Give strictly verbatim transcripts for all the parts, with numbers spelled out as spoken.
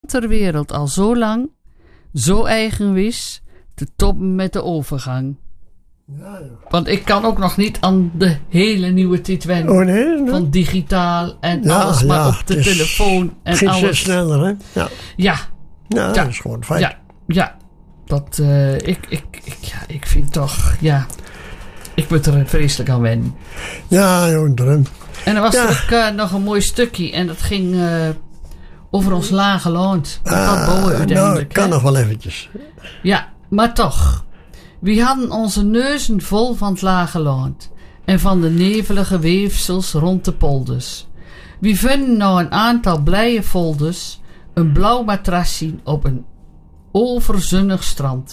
ter wereld al zo lang, zo eigenwijs, te toppen met de overgang. Ja, ja. Want ik kan ook nog niet aan de hele nieuwe tijd wennen. Oh nee? nee. Van digitaal en Ja, alles maar ja, op de het is- telefoon en Giet steeds alles. sneller, hè? Ja, Ja, ja, Ja. dat is gewoon fijn. ja, ja. Dat, eh, ik, ik, ik, ja, ik vind toch, ja... Ik moet er vreselijk aan wennen. Ja, joh, drum. En er was Ja. er ook eh, nog een mooi stukje. En dat ging eh, over ons lage land. Dat Ah, bouwen nou, uiteindelijk. kan hè. nog wel eventjes. Ja, maar toch. We hadden onze neuzen vol van het lage land. En van de nevelige weefsels rond de polders. We vinden nou een aantal blije folders. Een blauw matrasje op een overzonnig strand.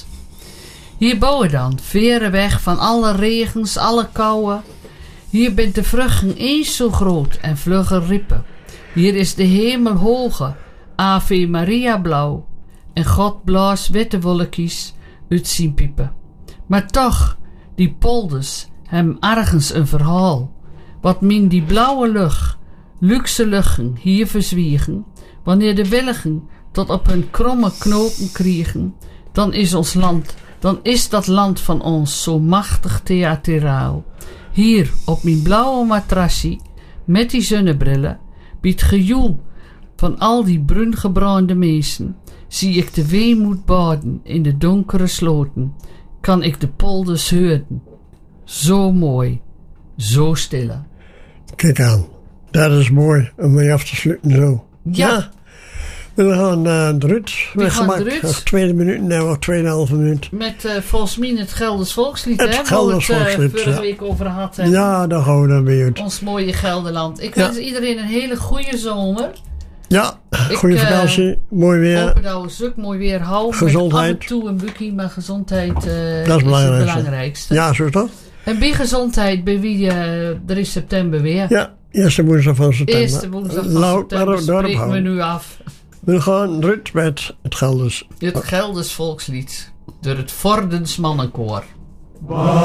Hier bouwen dan, veren weg van alle regens, alle kouwen. Hier bent de vruchten eens zo groot en vlugger riepen. Hier is de hemel hoge, Ave Maria blauw. En God blaast witte wolkjes uit zien piepen. Maar toch, die polders hebben ergens een verhaal. Wat min die blauwe lucht, luxe luchten hier verzwiegen. Wanneer de willigen tot op hun kromme knopen kriegen, dan is ons land... Dan is dat land van ons zo machtig theatraal. Hier op mijn blauwe matrasje, met die zonnebrillen, biedt gejoel van al die bruingebrande mensen, zie ik de weemoed baden in de donkere sloten, kan ik de polders horen. Zo mooi, zo stille. Kijk aan. Dat is mooi om mee af te sluiten zo. Ja. We gaan naar de Rut. We Met gaan gemak. de Rut. Nog twee minuten, nee, nog tweeënhalve minuut. Met uh, volgens mij het Gelders Volkslied, Het hè, Gelders waar we het uh, Volkslied, vorige ja. week over gehad hebben. Ja, dan gaan we dan weer uit. Ons mooie Gelderland. Ik Ja. wens iedereen een hele goede zomer. Ja, goede eh, vakantie. Mooi weer. Hopen dat we zulk mooi weer houden. Gezondheid. Met af en toe een bukkie, maar gezondheid uh, Dat is is het belangrijkste. belangrijkste. Ja, zo toch? En bij gezondheid, bij wie uh, er is september weer. Ja, eerste woensdag van september. Eerste woensdag van Laat september maar daarop spreken we houden. nu af. We gaan Rut met het Gelders. Het Gelders Volkslied. Door het Vordens Mannenkoor.